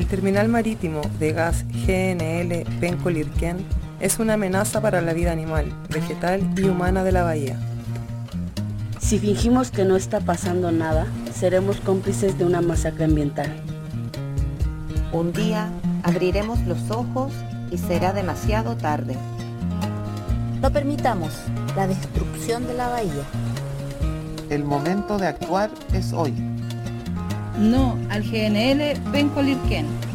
terminal marítimo de gas GNL Penco-Lirquén es una amenaza para la vida animal, vegetal y humana de la bahía. Si fingimos que no está pasando nada, seremos cómplices de una masacre ambiental. Un día abriremos los ojos y será demasiado tarde. No permitamos la destrucción de la bahía. El momento de actuar es hoy. No al GNL Penco-Lirquén.